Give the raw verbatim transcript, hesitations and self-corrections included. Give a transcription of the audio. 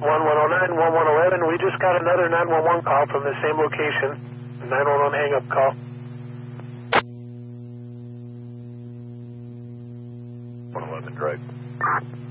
one one oh nine, one one one one. We just got another nine one one call from the same location. nine one one hang-up call. one eleven, right.